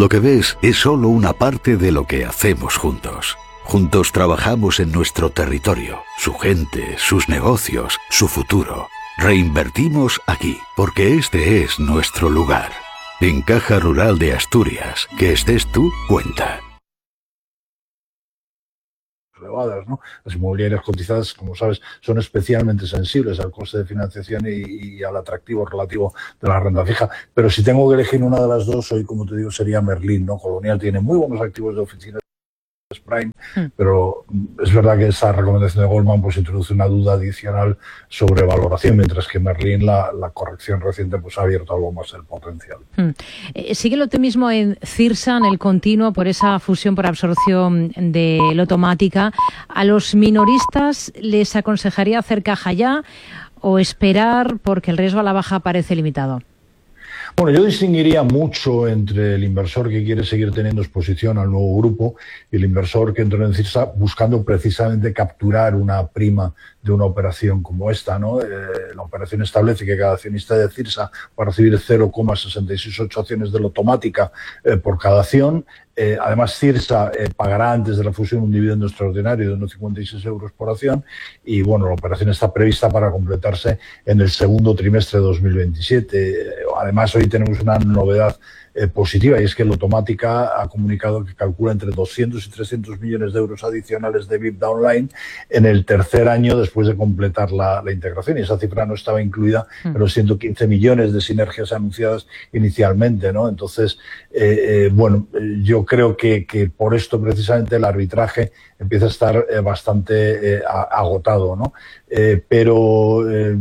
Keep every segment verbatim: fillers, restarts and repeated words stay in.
Lo que ves es solo una parte de lo que hacemos juntos. Juntos trabajamos en nuestro territorio, su gente, sus negocios, su futuro. Reinvertimos aquí, porque este es nuestro lugar. En Caja Rural de Asturias, que estés tú, cuenta. Elevadas, ¿no? Las inmobiliarias cotizadas, como sabes, son especialmente sensibles al coste de financiación y, y al atractivo relativo de la renta fija. Pero si tengo que elegir una de las dos, hoy, como te digo, sería Merlin, ¿no? Colonial tiene muy buenos activos de oficinas Prime, mm. pero es verdad que esa recomendación de Goldman pues introduce una duda adicional sobre valoración, mientras que Merlin, la, la corrección reciente, pues ha abierto algo más el potencial. Mm. Eh, sigue lo mismo en Cirsa, en el continuo, por esa fusión por absorción de Lotomática. ¿A los minoristas les aconsejaría hacer caja ya o esperar porque el riesgo a la baja parece limitado? Bueno, yo distinguiría mucho entre el inversor que quiere seguir teniendo exposición al nuevo grupo y el inversor que entró en Cirsa buscando precisamente capturar una prima de una operación como esta, ¿no? Eh, la operación establece que cada accionista de Cirsa va a recibir cero coma sesenta y seis ocho acciones de Lotomática eh, por cada acción. Eh, además, Cirsa eh, pagará antes de la fusión un dividendo extraordinario de uno coma cincuenta y seis euros por acción y, bueno, la operación está prevista para completarse en el segundo trimestre de dos mil veintisiete. Eh, además, hoy tenemos una novedad eh, positiva y es que Lotomática ha comunicado que calcula entre doscientos y trescientos millones de euros adicionales de EBITDA online en el tercer año después de completar la, la integración, y esa cifra no estaba incluida mm. en los ciento quince millones de sinergias anunciadas inicialmente, ¿no? Entonces, eh, eh, bueno, yo creo que, que por esto precisamente el arbitraje empieza a estar eh, bastante eh, agotado, ¿no? Eh, pero eh,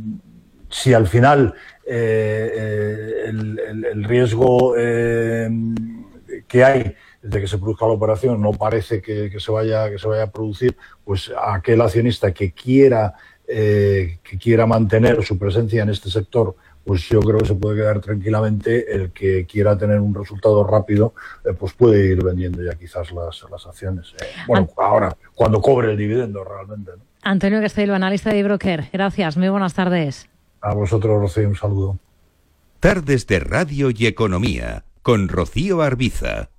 si al final eh, eh, el, el, el riesgo eh, que hay de que se produzca la operación no parece que, que se vaya que se vaya a producir, pues aquel accionista que quiera eh, que quiera mantener su presencia en este sector, pues yo creo que se puede quedar tranquilamente. El que quiera tener un resultado rápido, eh, pues puede ir vendiendo ya quizás las, las acciones. Eh, bueno, ahora, cuando cobre el dividendo realmente, ¿no? Antonio Castello, analista de Broker. Gracias, muy buenas tardes. A vosotros, Rocío, un saludo. Tardes de Radio y Economía, con Rocío Arbiza.